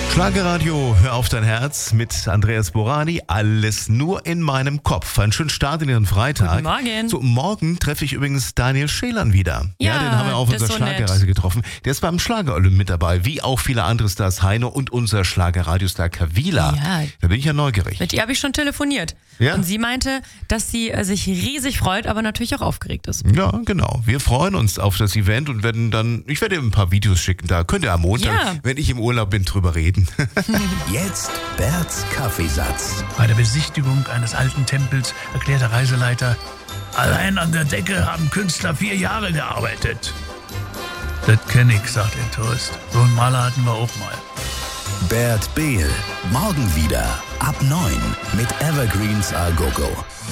Schlagerradio, hör auf dein Herz mit Andreas Borani. Alles nur in meinem Kopf. Einen schönen Start in Ihren Freitag. Guten Morgen. So, morgen treffe ich übrigens Daniel Scheelern wieder. Ja, den haben wir auf das unserer ist so Schlagerreise nett. getroffen. Der ist beim Schlager-Olymp mit dabei, wie auch viele andere Stars, Heino und unser Schlagerradiostar Kavila. Ja. Da bin ich ja neugierig. Mit ihr habe ich schon telefoniert. Ja? Und sie meinte, dass sie sich riesig freut, aber natürlich auch aufgeregt ist. Ja, genau. Wir freuen uns auf das Event und ich werde ihm ein paar Videos schicken. Da könnt ihr am Montag, Ja. wenn ich im Urlaub bin, drüber reden. Jetzt Berts Kaffeesatz. Bei der Besichtigung eines alten Tempels erklärt der Reiseleiter, allein an der Decke haben Künstler 4 Jahre gearbeitet. Das kenn ich, sagt der Tourist. So einen Maler hatten wir auch mal. Bert Behl. Morgen wieder ab 9 mit Evergreens A Go Go.